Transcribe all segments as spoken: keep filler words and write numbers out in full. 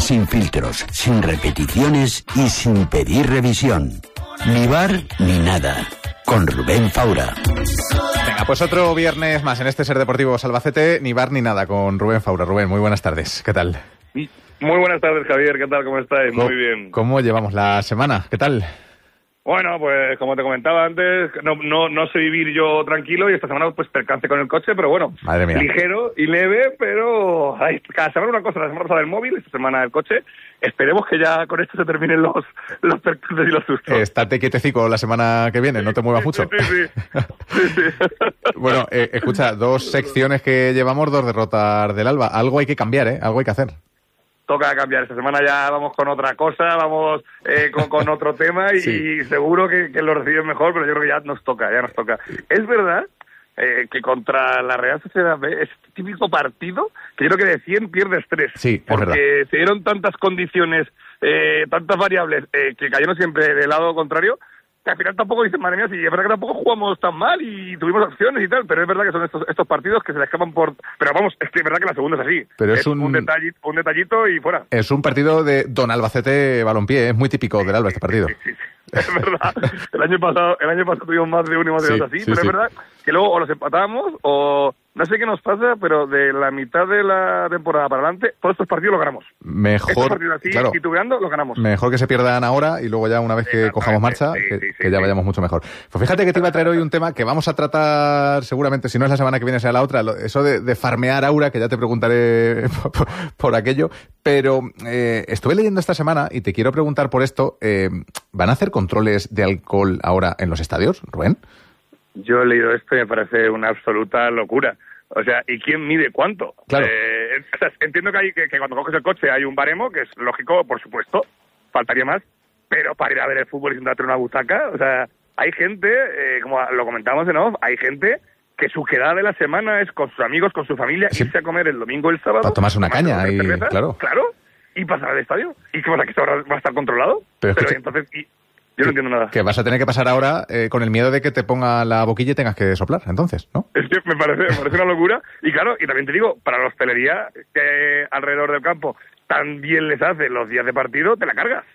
sin filtros, sin repeticiones y sin pedir revisión. Ni bar ni nada. Con Rubén Faura. Venga, pues otro viernes más en este Ser Deportivo Albacete, ni bar ni nada con Rubén Faura. Rubén, muy buenas tardes. ¿Qué tal? Muy buenas tardes, Javier. ¿Qué tal? ¿Cómo estáis? Muy bien. ¿Cómo llevamos la semana? ¿Qué tal? Bueno, pues como te comentaba antes, no, no, no sé vivir yo tranquilo y esta semana pues percance con el coche, pero bueno, madre mía, ligero y leve, pero ay, cada semana una cosa, la semana pasada el móvil, esta semana el coche. Esperemos que ya con esto se terminen los, los percances y los sustos. Estate quietecico la semana que viene, no te muevas mucho. Sí, sí, sí. sí, sí. Bueno, eh, escucha, dos secciones que llevamos, dos derrotas del Alba. Algo hay que cambiar, ¿eh? Algo hay que hacer. Toca cambiar. Esta semana ya vamos con otra cosa, vamos eh, con, con otro tema y, sí. y seguro que, que lo reciben mejor, pero yo creo que ya nos toca, ya nos toca. Es verdad eh, que contra la Real Sociedad B es típico partido que yo creo que de cien pierdes tres. Sí, es porque verdad. Se dieron tantas condiciones, eh, tantas variables eh, que cayeron siempre del lado contrario, que al final tampoco dicen, madre mía, si es verdad que tampoco jugamos tan mal y tuvimos opciones y tal, pero es verdad que son estos estos partidos que se le escapan por... Pero vamos, es que es verdad que la segunda es así. Pero es, es un... un, detallito, un detallito y fuera. Es un partido de Don Albacete Balompié, es muy típico sí, del Alba este partido. Sí, sí, sí. Es verdad. El año pasado el año pasado tuvimos más de uno y más de sí, dos así, sí, pero sí. es verdad que luego o los empatamos o... No sé qué nos pasa, pero de la mitad de la temporada para adelante, todos estos partidos los ganamos. Mejor, estos partidos así, claro, titubeando, los ganamos. Mejor que se pierdan ahora y luego ya una vez que cojamos marcha, sí, que, sí, sí, que ya sí. vayamos mucho mejor. Pues fíjate que te iba a traer hoy un tema que vamos a tratar seguramente, si no es la semana que viene, será la otra, lo, eso de, de farmear aura, que ya te preguntaré por, por aquello, pero eh, estuve leyendo esta semana y te quiero preguntar por esto, eh, ¿van a hacer controles de alcohol ahora en los estadios, Rubén? Yo he leído esto y me parece una absoluta locura. O sea, ¿y quién mide cuánto? Claro. Eh, o sea, entiendo que, hay, que, que cuando coges el coche hay un baremo, que es lógico, por supuesto, faltaría más, pero para ir a ver el fútbol y sentarte en una butaca, o sea, hay gente, eh, como lo comentamos en off, hay gente que su quedada de la semana es con sus amigos, con su familia, sí. irse a comer el domingo o el sábado. Para tomarse una caña y cerveza, claro. Claro, y pasar al estadio. ¿Y qué pasa? ¿Que esto va a estar controlado? Pero, pero escucha, entonces... Y, Yo no entiendo nada. Que vas a tener que pasar ahora eh, con el miedo de que te ponga la boquilla y tengas que soplar, entonces, ¿no? Es que me parece, me parece una locura. Y claro, y también te digo, para la hostelería que alrededor del campo tan bien les hace los días de partido, te la cargas.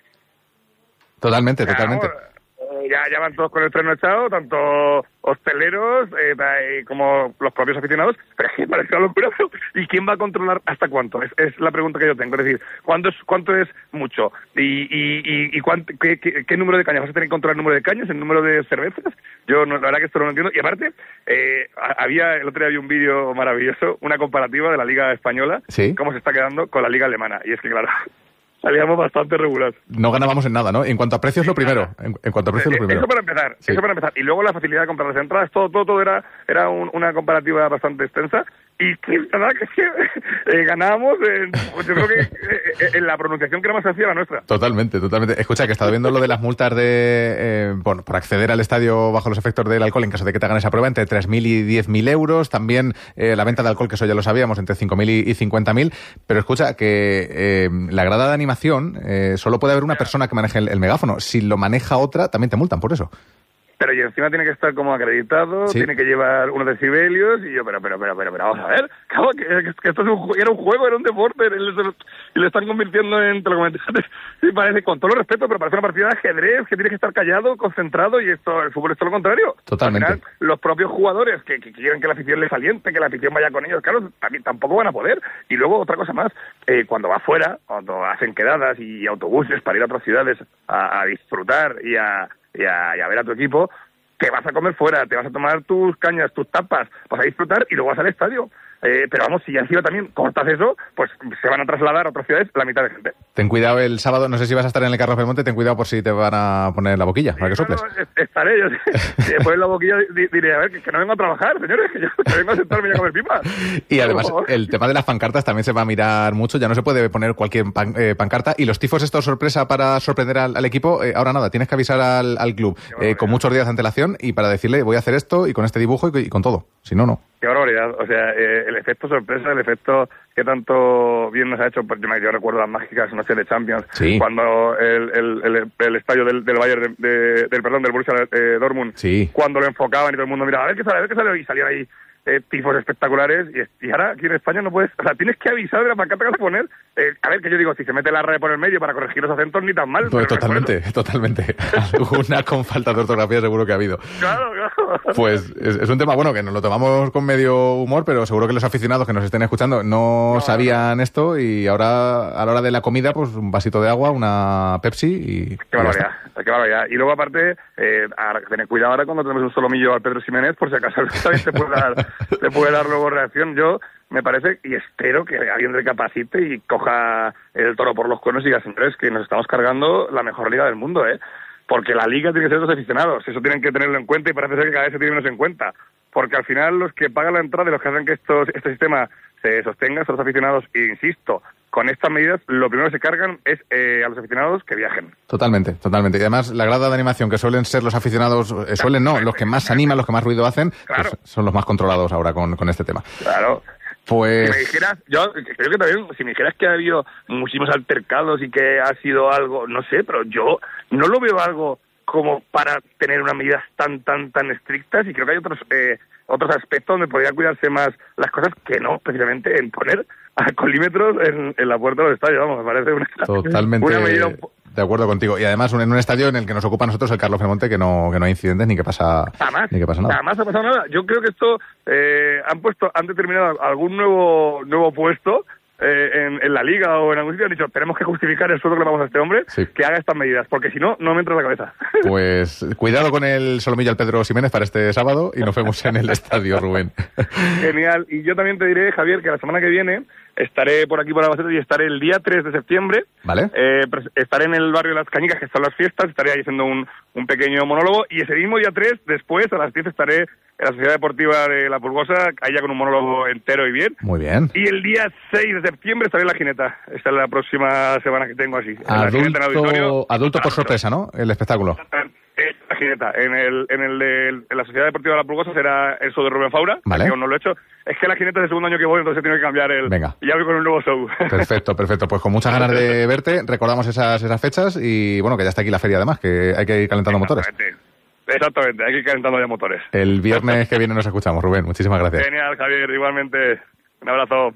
Totalmente, o sea, totalmente. Vamos, ya, ya van todos con el freno echado, tanto hosteleros eh, como los propios aficionados, pero es que me parece una locura. ¿Y quién va a controlar hasta cuánto? Es, es la pregunta que yo tengo. Es decir, ¿cuánto es, cuánto es mucho? ¿Y, y, y, y cuánto, qué, qué, qué número de cañas? ¿Vas a tener que controlar el número de cañas, el número de cervezas? Yo no, la verdad que esto no lo entiendo. Y aparte, eh, había el otro día había un vídeo maravilloso, una comparativa de la Liga Española, ¿sí? Cómo se está quedando con la Liga Alemana. Y es que, claro... Salíamos bastante regular. No ganábamos en nada, ¿no? En cuanto a precios, lo primero. En, en cuanto a precios, lo primero. Eso para empezar. Sí. Eso para empezar. Y luego la facilidad de comprar las entradas. Todo, todo, todo era, era un, una comparativa bastante extensa. Y que, la verdad, que es que eh, ganábamos, en, pues yo creo que eh, en la pronunciación que era más sencilla la nuestra. Totalmente, totalmente. Escucha, que he estado viendo lo de las multas de, eh, bueno, por acceder al estadio bajo los efectos del alcohol en caso de que te hagan esa prueba, entre tres mil y diez mil euros. También eh, la venta de alcohol, que eso ya lo sabíamos, entre cinco mil y cincuenta mil. Pero escucha, que eh, la grada de animación, eh, solo puede haber una persona que maneje el, el megáfono. Si lo maneja otra, también te multan por eso. Pero y encima tiene que estar como acreditado, ¿sí? Tiene que llevar unos decibelios, y yo, pero, pero, pero, pero, pero vamos a ver, claro, que, que esto es un, era un juego, era un deporte, y lo están convirtiendo en, te lo comenté antes, sí, parece, con todo el respeto, pero parece una partida de ajedrez, que tienes que estar callado, concentrado, y esto, el fútbol es todo lo contrario. Totalmente. Al final, los propios jugadores que, que quieren que la afición les aliente, que la afición vaya con ellos, claro, también, tampoco van a poder. Y luego, otra cosa más, eh, cuando va fuera, cuando hacen quedadas y autobuses para ir a otras ciudades a, a disfrutar y a... Y a, y a ver a tu equipo, te vas a comer fuera, te vas a tomar tus cañas, tus tapas, vas a disfrutar y luego vas al estadio. Eh, pero vamos, si encima también cortas eso, pues se van a trasladar a otras ciudades la mitad de gente. Ten cuidado el sábado, no sé si vas a estar en el Carlos Belmonte, ten cuidado por si te van a poner la boquilla, para que soples. No, no, estaré yo. Si después la boquilla diré, a ver, que, que no vengo a trabajar, señores, que yo que vengo a sentarme y a comer pipas. Y además, el tema de las pancartas también se va a mirar mucho, ya no se puede poner cualquier pan, eh, pancarta. Y los tifos estos sorpresa para sorprender al, al equipo, eh, ahora nada, tienes que avisar al, al club eh, con muchos días de antelación y para decirle, voy a hacer esto y con este dibujo y, y con todo. Si no, no. Qué barbaridad. O sea, eh, el efecto sorpresa, el efecto que tanto bien nos ha hecho, porque yo recuerdo las mágicas noches de Champions, sí. Cuando el, el, el, el estadio del, del Bayern, de, de, del perdón, del Borussia eh, Dortmund, sí. Cuando lo enfocaban y todo el mundo miraba, a ver qué sale, a ver qué sale, y salían ahí eh, tifos espectaculares, y, y ahora aquí en España no puedes, o sea, tienes que avisar de la pancarta que vas a poner, eh, a ver, que yo digo, si se mete la red por el medio para corregir los acentos, ni tan mal. Pues totalmente, totalmente. Alguna con falta de ortografía seguro que ha habido. Claro, claro. Pues es, es un tema, bueno, que nos lo tomamos con medio humor, pero seguro que los aficionados que nos estén escuchando no, no sabían no. esto, y ahora a la hora de la comida, pues un vasito de agua, una Pepsi y... Qué barbaridad, qué barbaridad. Y luego aparte, eh, ahora, tener cuidado ahora cuando tenemos un solomillo al Pedro Ximénez, por si acaso también te puede dar, te puede dar luego reacción. Yo me parece y espero que alguien recapacite y coja el toro por los cuernos y diga, señores, que nos estamos cargando la mejor liga del mundo, ¿eh? Porque la liga tiene que ser de los aficionados, eso tienen que tenerlo en cuenta, y parece ser que cada vez se tiene menos en cuenta, porque al final los que pagan la entrada y los que hacen que esto, este sistema se sostenga son los aficionados, e insisto, con estas medidas lo primero que se cargan es eh, a los aficionados que viajen. Totalmente, totalmente. Y además la grada de animación que suelen ser los aficionados, eh, suelen no, los que más animan, los que más ruido hacen, claro. pues son los más controlados ahora con, con este tema. Claro. Pues... Si me dijeras, yo creo que también, si me dijeras que ha habido muchísimos altercados y que ha sido algo, no sé, pero yo no lo veo algo como para tener unas medidas tan, tan, tan estrictas, y creo que hay otros eh, otros aspectos donde podría cuidarse más las cosas que no, precisamente en poner a colímetros en, en la puerta de los estadios, vamos, me parece una, Totalmente una medida... De acuerdo contigo. Y además en un estadio en el que nos ocupa a nosotros el Carlos Belmonte, que no que no hay incidentes ni que pasa jamás, ni que pasa nada. Jamás ha pasado nada. Yo creo que esto eh, han puesto, han determinado algún nuevo nuevo puesto eh, en, en la liga o en algún sitio, han dicho, tenemos que justificar el sueldo que le damos a este hombre, sí. que haga estas medidas, porque si no, no me entra en la cabeza. Pues cuidado con el solomillo al Pedro Ximénez para este sábado y nos vemos en el estadio, Rubén. Genial. Y yo también te diré, Javier, que la semana que viene estaré por aquí por Albacete y estaré el día tres de septiembre. Vale. Eh, estaré en el barrio de Las Cañicas, que están las fiestas, estaré ahí haciendo un, un pequeño monólogo, y ese mismo día tres, después, a las diez, estaré en la Sociedad Deportiva de La Pulgosa, allá con un monólogo entero y bien. Muy bien. Y el día seis de septiembre estaré en La Jineta. Esta es la próxima semana que tengo así. Adulto, en adulto por sorpresa, ¿no? El espectáculo. La Jineta. En el, en el de, en la Sociedad Deportiva de La Pulgosa será el show de Rubén Faura. Vale. Que aún no lo he hecho. Es que La Jineta es el segundo año que voy, entonces tengo que cambiar el... Venga. Y ya voy con un nuevo show. Perfecto, perfecto. Pues con muchas ganas de verte, recordamos esas, esas fechas, y bueno, que ya está aquí la feria además, que hay que ir calentando motores. Exactamente, hay que ir calentando ya motores. El viernes que viene nos escuchamos, Rubén. Muchísimas gracias. Genial, Javier, igualmente. Un abrazo.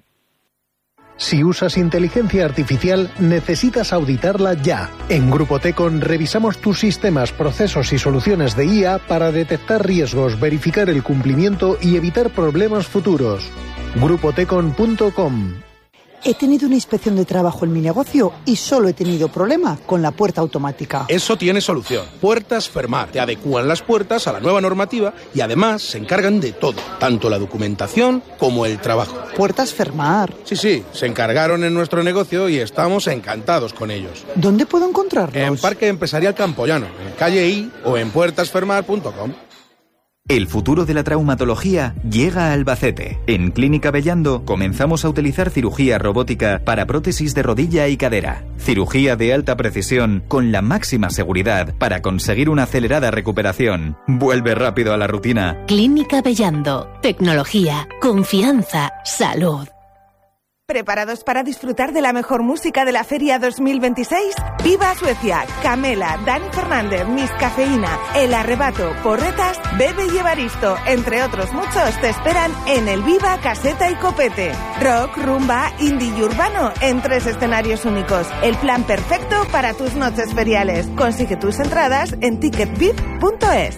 Si usas inteligencia artificial, necesitas auditarla ya. En Grupo Tecon revisamos tus sistemas, procesos y soluciones de I A para detectar riesgos, verificar el cumplimiento y evitar problemas futuros. grupo tecon punto com. He tenido una inspección de trabajo en mi negocio y solo he tenido problema con la puerta automática. Eso tiene solución. Puertas Fermar. Te adecúan las puertas a la nueva normativa y además se encargan de todo, tanto la documentación como el trabajo. Puertas Fermar. Sí, sí, se encargaron en nuestro negocio y estamos encantados con ellos. ¿Dónde puedo encontrarlos? En Parque Empresarial Campoyano, en calle I o en puertas fermar punto com. El futuro de la traumatología llega a Albacete. En Clínica Bellando comenzamos a utilizar cirugía robótica para prótesis de rodilla y cadera. Cirugía de alta precisión con la máxima seguridad para conseguir una acelerada recuperación. Vuelve rápido a la rutina. Clínica Bellando. Tecnología, confianza, salud. ¿Preparados para disfrutar de la mejor música de la Feria dos mil veintiséis? ¡Viva Suecia! Camela, Dani Fernández, Miss Cafeína, El Arrebato, Porretas, Bebe y Evaristo, entre otros muchos, te esperan en el Viva Caseta y Copete. Rock, rumba, indie y urbano en tres escenarios únicos. El plan perfecto para tus noches feriales. Consigue tus entradas en ticket vip punto es.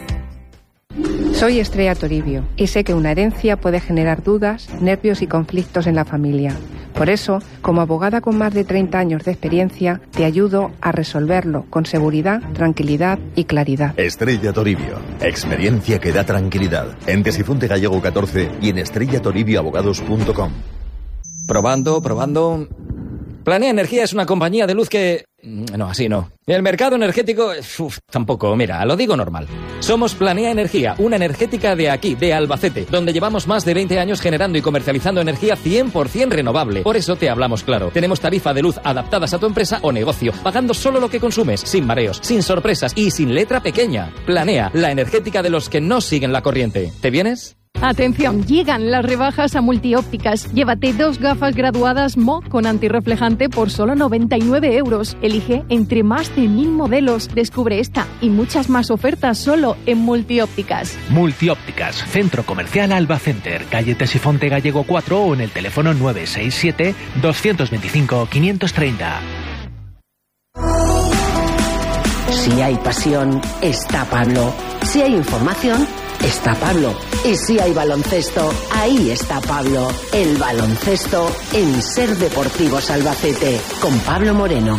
Soy Estrella Toribio y sé que una herencia puede generar dudas, nervios y conflictos en la familia. Por eso, como abogada con más de treinta años de experiencia, te ayudo a resolverlo con seguridad, tranquilidad y claridad. Estrella Toribio. Experiencia que da tranquilidad. En Desifonte Gallego catorce y en estrella toribio abogados punto com. Probando, probando... Planea Energía es una compañía de luz que... No, así no. El mercado energético... Uf, tampoco, mira, lo digo normal. Somos Planea Energía, una energética de aquí, de Albacete, donde llevamos más de veinte años generando y comercializando energía cien por ciento renovable. Por eso te hablamos claro. Tenemos tarifa de luz adaptadas a tu empresa o negocio, pagando solo lo que consumes, sin mareos, sin sorpresas y sin letra pequeña. Planea, la energética de los que no siguen la corriente. ¿Te vienes? Atención, llegan las rebajas a Multiópticas. Llévate dos gafas graduadas M O con antirreflejante por solo noventa y nueve euros. Elige entre más de mil modelos. Descubre esta y muchas más ofertas solo en Multiópticas. Multiópticas, Centro Comercial Alba Center, calle Tesifonte Gallego cuatro o en el teléfono nueve seis siete, dos dos cinco, cinco tres cero. Si hay pasión, está Pablo. Si hay información, está Pablo. Y si hay baloncesto, ahí está Pablo. El baloncesto en Ser Deportivos Albacete, con Pablo Moreno.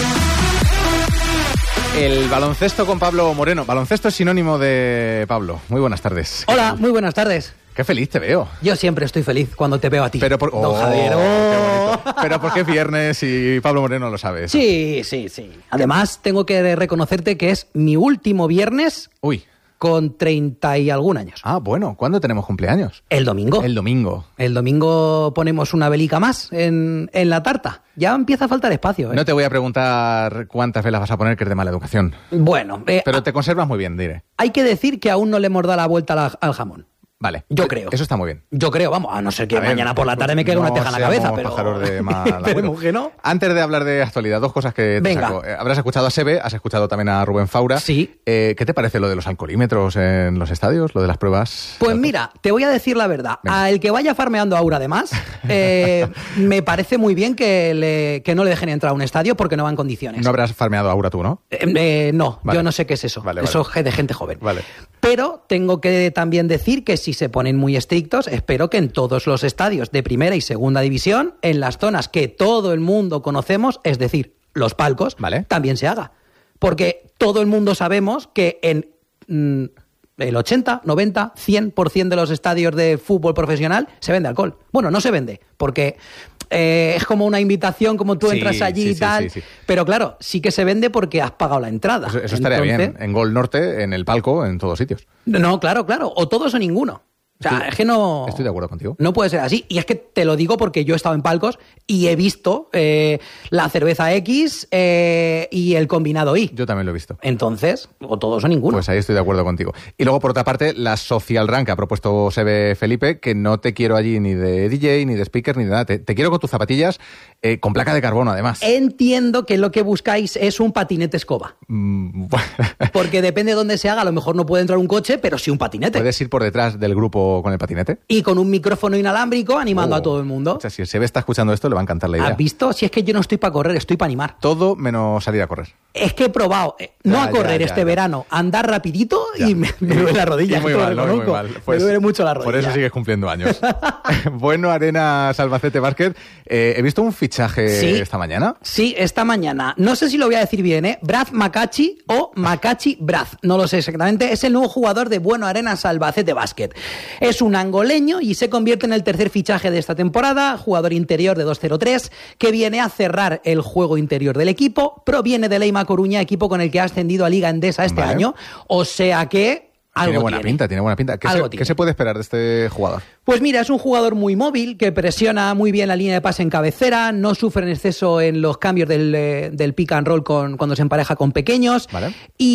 El baloncesto con Pablo Moreno. Baloncesto es sinónimo de Pablo. Muy buenas tardes. Hola, muy buenas tardes. Qué feliz te veo. Yo siempre estoy feliz cuando te veo a ti. Pero por... Don oh, Javier. Oh. Qué bonito. Pero ¿por qué viernes y Pablo Moreno lo sabe? Eso? Sí, sí, sí. Además, tengo que reconocerte que es mi último viernes. Uy. Con treinta y algún años. Ah, bueno. ¿Cuándo tenemos cumpleaños? El domingo. El domingo. El domingo ponemos una velica más en, en la tarta. Ya empieza a faltar espacio, ¿eh? No te voy a preguntar cuántas velas vas a poner, que es de mala educación. Bueno. Eh, Pero te conservas muy bien, diré. Hay que decir que aún no le hemos dado la vuelta al, al jamón. Vale. Yo creo. Eso está muy bien. Yo creo, vamos, a no ser que a mañana ver, por la tarde me quede no una teja en la cabeza, pero... pájaros de mal Esperemos que no. Antes de hablar de actualidad, dos cosas que te Venga. saco. Eh, habrás escuchado a Sebe, has escuchado también a Rubén Faura. Sí. Eh, ¿Qué te parece lo de los alcoholímetros en los estadios, lo de las pruebas? Pues mira, te voy a decir la verdad. Venga. A el que vaya farmeando a Aura además, eh, me parece muy bien que, le, que no le dejen entrar a un estadio porque no va en condiciones. No habrás farmeado a Aura tú, ¿no? Eh, eh, no, vale. Yo no sé qué es eso. Vale, eso vale. es de gente joven. Vale. Pero tengo que también decir que si se ponen muy estrictos, espero que en todos los estadios de primera y segunda división, en las zonas que todo el mundo conocemos, es decir, los palcos, vale. también se haga. Porque todo el mundo sabemos que en mm, el ochenta, noventa, cien por ciento de los estadios de fútbol profesional se vende alcohol. Bueno, no se vende, porque eh, es como una invitación, como tú sí, entras allí sí, y sí, tal. Sí, sí. Pero claro, sí que se vende porque has pagado la entrada. Eso, eso estaría Entonces, bien. En Gol Norte, en el palco, en todos sitios. No, claro, claro. O todos o ninguno. O sea, estoy, es que no... Estoy de acuerdo contigo. No puede ser así. Y es que te lo digo porque yo he estado en palcos y he visto eh, la cerveza X eh, y el combinado Y. Yo también lo he visto. Entonces, o todos o ninguno. Pues ahí estoy de acuerdo contigo. Y luego, por otra parte, la Social Run que ha propuesto Sebe Felipe, que no te quiero allí ni de D J, ni de speaker, ni de nada. Te, te quiero con tus zapatillas, eh, con placa de carbono, además. Entiendo que lo que buscáis es un patinete escoba. Mm, porque depende de dónde se haga, a lo mejor no puede entrar un coche, pero sí un patinete. ¿Puedes ir por detrás del grupo con el patinete? Y con un micrófono inalámbrico animando oh. a todo el mundo. O sea, si Sebe está escuchando esto, le va a encantar la idea. ¿Has visto? Si es que yo no estoy para correr, estoy para animar. Todo menos salir a correr. Es que he probado, eh, no ya, a correr ya, ya, este ya. verano, a andar rapidito ya. y me, me duele la rodilla. Y muy mal, ¿no? Muy mal. Pues, me duele mucho la rodilla. Por eso sigues cumpliendo años. Bueno, Arenas Albacete Basket. Eh, he visto un fichaje sí, esta mañana. Sí, esta mañana. No sé si lo voy a decir bien, ¿eh? Brad Makachi o Makachi Brad. No lo sé exactamente. Es el nuevo jugador de Bueno Arenas Albacete Basket. Es un angoleño y se convierte en el tercer fichaje de esta temporada. Jugador interior de dos cero tres que viene a cerrar el juego interior del equipo. Proviene de Leima Coruña, equipo con el que ha ascendido a Liga Endesa este vale. año. O sea que... Algo tiene buena tiene. pinta, tiene buena pinta. ¿Qué se, ¿Qué se puede esperar de este jugador? Pues mira, es un jugador muy móvil, que presiona muy bien la línea de pase en cabecera, no sufre en exceso en los cambios del, eh, del pick and roll con, cuando se empareja con pequeños. Vale.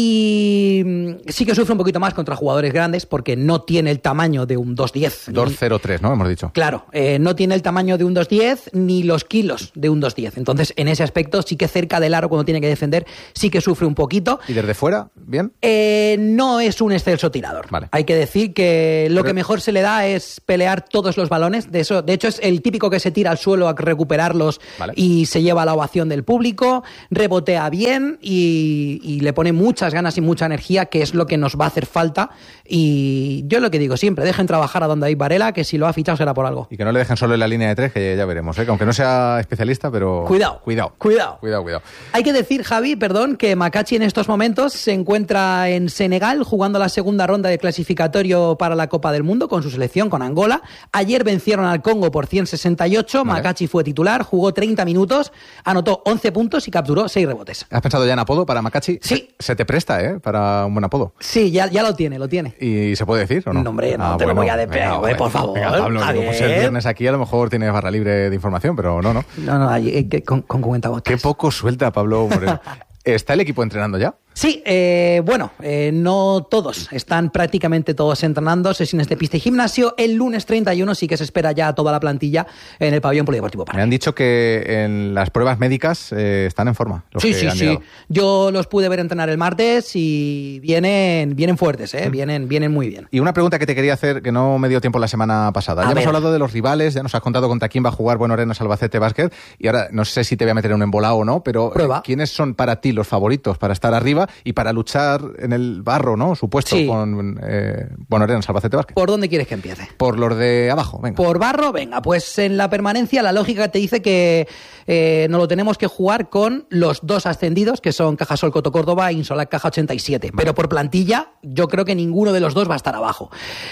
Y sí que sufre un poquito más contra jugadores grandes porque no tiene el tamaño de un dos diez. dos cero tres, ¿no? Hemos dicho. Claro, eh, no tiene el tamaño de un dos diez ni los kilos de un dos diez. Entonces, en ese aspecto, sí que cerca del aro cuando tiene que defender, sí que sufre un poquito. ¿Y desde fuera? ¿Bien? Eh, no es un excelso tirador. Vale. Hay que decir que lo Pero... que mejor se le da es pelear todos los balones. De eso, de hecho, es el típico que se tira al suelo a recuperarlos vale. y se lleva la ovación del público. Rebotea bien y, y le pone muchas ganas y mucha energía, que es lo que nos va a hacer falta. Y yo lo que digo siempre, dejen trabajar a Don David Varela, que si lo ha fichado será por algo. Y que no le dejen solo en la línea de tres, que ya veremos, ¿eh? Que aunque no sea especialista, pero... Cuidado. Cuidado. Cuidado. Cuidado, cuidado. Hay que decir, Javi, perdón, que Makachi en estos momentos se encuentra en Senegal jugando la segunda ronda de clasificatorio para la Copa del Mundo con su selección, con Angola. Ayer vencieron al Congo por ciento sesenta y ocho. Vale. Makachi fue titular, jugó treinta minutos, anotó once puntos y capturó seis rebotes. ¿Has pensado ya en apodo para Makachi? Sí. Se, se te presta, ¿eh? Para un buen apodo. Sí, ya, ya lo tiene, lo tiene. ¿Y se puede decir o no? No, hombre, no ah, te bueno, lo voy a despegar, venga, por favor. Venga, Pablo, como es el viernes aquí, a lo mejor tienes barra libre de información, pero no, no. No, no, ahí, con, con cuenta botas. Qué poco suelta Pablo Moreno. ¿Está el equipo entrenando ya? Sí, eh, bueno, eh, no todos, están prácticamente todos entrenando, sesiones de pista y gimnasio. El lunes treinta y uno sí que se espera ya toda la plantilla en el pabellón polideportivo Parque. Me han dicho que en las pruebas médicas eh, están en forma. Los sí, que sí, han sí. llegado. Yo los pude ver entrenar el martes y vienen, vienen fuertes, ¿eh? vienen, vienen muy bien. Y una pregunta que te quería hacer, que no me dio tiempo la semana pasada. A ya ver. hemos hablado de los rivales, ya nos has contado contra quién va a jugar Bueno Arenas Albacete Basket, y ahora no sé si te voy a meter en un embolado o no, pero Prueba. eh, ¿quiénes son para ti los favoritos para estar arriba y para luchar en el barro, ¿no? Supuesto, Sí. con eh, Bueno Arenas Albacete Basket? ¿Por dónde quieres que empiece? Por los de abajo, venga. Por barro, venga, pues en la permanencia la lógica te dice que eh, nos lo tenemos que jugar con los dos ascendidos, que son Cajasol Coto Córdoba e Insolac Caja ochenta y siete. Vale. Pero por plantilla, yo creo que ninguno de los dos va a estar abajo.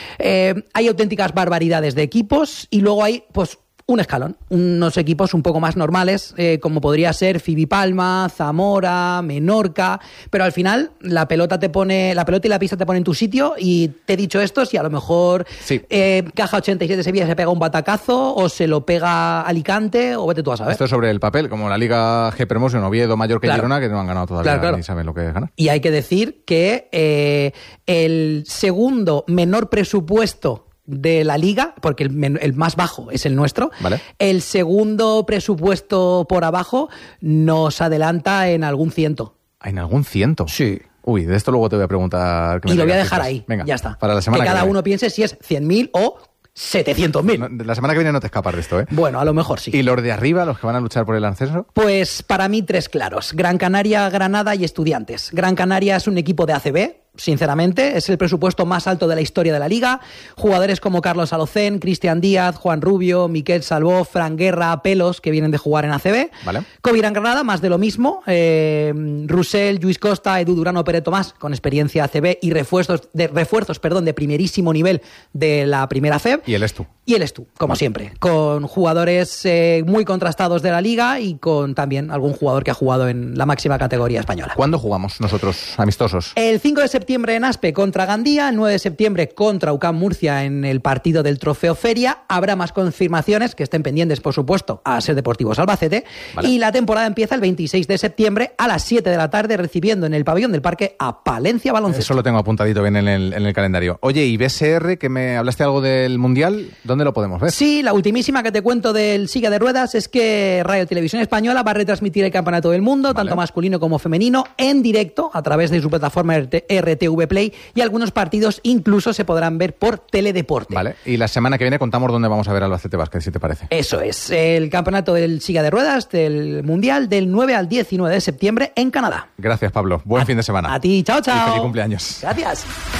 Eh, hay auténticas barbaridades de equipos y luego hay, pues, un escalón, unos equipos un poco más normales, eh, como podría ser Fibi Palma, Zamora, Menorca, pero al final la pelota te pone, la pelota y la pista te ponen en tu sitio y te he dicho esto, si a lo mejor sí. eh, Caja ochenta y siete Sevilla se pega un batacazo o se lo pega Alicante o vete tú a saber. Esto es sobre el papel, como la Liga G Promotion, Oviedo, Mallorca y Claro. Girona, que no han ganado todavía, Claro, claro. ni saben lo que es ganar. Y hay que decir que eh, el segundo menor presupuesto de la liga, porque el, men- el más bajo es el nuestro, Vale. el segundo presupuesto por abajo nos adelanta en algún ciento. ¿En algún ciento? Sí. Uy, de esto luego te voy a preguntar. que me Y lo voy a digas dejar cifras. ahí. Venga, ya está. Para la semana que que cada viene. uno piense si es cien mil o setecientos mil. No, la semana que viene no te escapas de esto, ¿eh? Bueno, a lo mejor sí. ¿Y los de arriba, los que van a luchar por el ascenso? Pues para mí tres claros. Gran Canaria, Granada y Estudiantes. Gran Canaria es un equipo de A C B, sinceramente. Es el presupuesto más alto de la historia de la liga. Jugadores como Carlos Alocén, Cristian Díaz, Juan Rubio, Miquel Salvó, Fran Guerra, Pelos, que vienen de jugar en A C B. Vale. Covirán Granada, más de lo mismo. Eh, Rusell, Lluís Costa, Edu Durano, Pere Tomás, con experiencia A C B y refuerzos de, refuerzos, perdón, de primerísimo nivel de la primera F E B. Y él es tú. Y él es tú, como siempre, con jugadores eh, muy contrastados de la liga y con también algún jugador que ha jugado en la máxima categoría española. ¿Cuándo jugamos nosotros, amistosos? El cinco de septiembre en Aspe contra Gandía, el nueve de septiembre contra UCAM Murcia en el partido del Trofeo Feria. Habrá más confirmaciones que estén pendientes, por supuesto, a Ser Deportivos Albacete. Vale. Y la temporada empieza el veintiséis de septiembre a las siete de la tarde, recibiendo en el pabellón del Parque a Palencia Baloncesto. Eso lo tengo apuntadito bien en el, en el calendario. Oye, ¿y B S R, que me hablaste algo del Mundial? ¿Dónde lo podemos ver? Sí, la ultimísima que te cuento del Silla de Ruedas es que Radio Televisión Española va a retransmitir el Campeonato del Mundo, Vale. tanto masculino como femenino, en directo a través de su plataforma R T V Play, y algunos partidos incluso se podrán ver por Teledeporte. Vale, y la semana que viene contamos dónde vamos a ver al Albacete Basket, si te parece. Eso es, el Campeonato del Silla de Ruedas del Mundial del nueve al diecinueve de septiembre en Canadá. Gracias, Pablo. Buen a, fin de semana. A ti, chao, chao. Y feliz cumpleaños. Gracias.